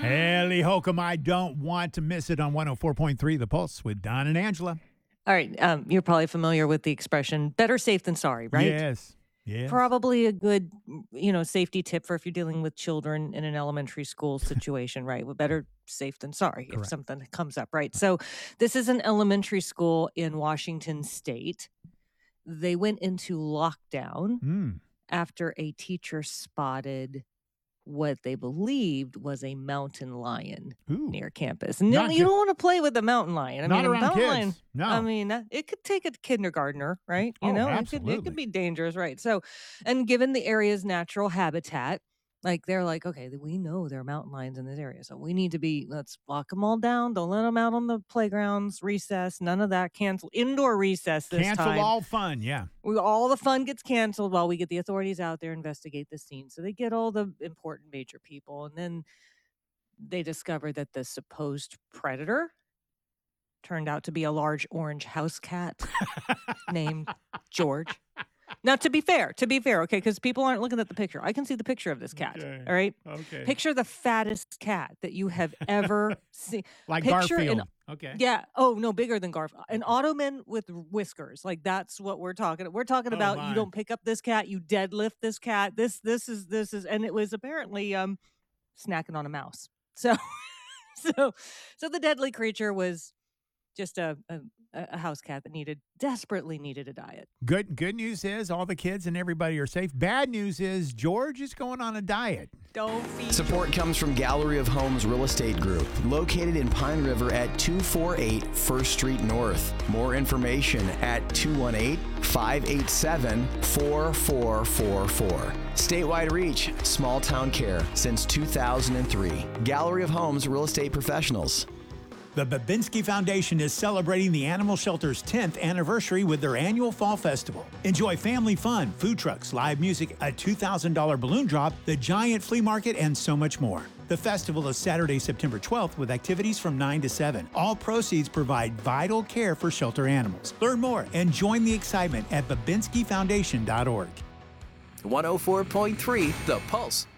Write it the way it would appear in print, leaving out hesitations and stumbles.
Ellie Holcomb, I don't want to miss it on 104.3 The Pulse with Don and Angela. All right. You're probably familiar with the expression better safe than sorry, right? Yes. Yes. Probably a good, safety tip for if you're dealing with children in an elementary school situation, right? Well, better safe than sorry Correct. if something comes up, right? So this is an elementary school in Washington State. They went into lockdown after a teacher spotted what they believed was a mountain lion near campus. And you don't want to play with a mountain lion. I mean, a mountain lion, No. I mean, it could take a kindergartner, right? Absolutely. It could be dangerous, right? So, and given the area's natural habitat, they're like, okay, we know there are mountain lions in this area, so we need to let's lock them all down. Don't let them out on the playgrounds, recess, none of that. Cancel indoor recess this time. Cancel all fun, yeah. All the fun gets canceled while we get the authorities out there, investigate the scene. So they get all the important major people, and then they discover that the supposed predator turned out to be a large orange house cat named George. Now, to be fair, okay, because people aren't looking at the picture. I can see the picture of this cat, all right? Okay. Picture the fattest cat that you have ever seen. Like Picture Garfield. Okay. Yeah. Oh, no, bigger than Garfield. An Ottoman with whiskers. That's what we're talking. We're talking about my. You don't pick up this cat, you deadlift this cat. This is, and it was apparently snacking on a mouse. So the deadly creature was just a house cat that desperately needed a diet. Good news is all the kids and everybody are safe. Bad news is George is going on a diet. Don't feed Support comes from Gallery of Homes Real Estate Group, located in Pine River at 248 First Street North. More information at 218-587-4444. Statewide reach, small town care since 2003. Gallery of Homes Real Estate Professionals. The Babinski Foundation is celebrating the Animal Shelter's 10th anniversary with their annual Fall Festival. Enjoy family fun, food trucks, live music, a $2,000 balloon drop, the giant flea market, and so much more. The festival is Saturday, September 12th with activities from 9 to 7. All proceeds provide vital care for shelter animals. Learn more and join the excitement at babinskifoundation.org. 104.3 The Pulse.